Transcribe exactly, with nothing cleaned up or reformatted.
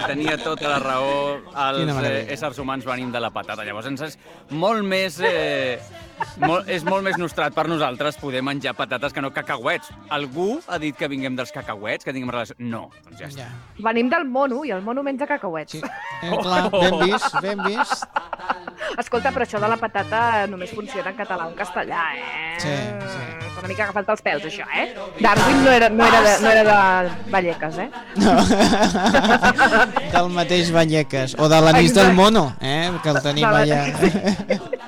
tenia tota la raó, els eh, éssers humans venim de la patata. Llavors ens és molt més... Eh, molt, és molt més nostrat per nosaltres poder menjar patates que no cacauets. Algú ha dit que vinguem dels cacauets, que tinguem relació... No, doncs ja està. Ja. Venim del mono i el mono menja cacauets. Sí, eh, clar, ben vist, ben vist. Escolta, però això de la patata només funciona en català o en castellà, eh? Sí, sí. Una mica agafat els pèls, això, eh? Darwin no era, no era, de, no era de Vallecas, eh? No. Del mateix Vallecas. O de l'anís del mono, eh? Que el tenim allà.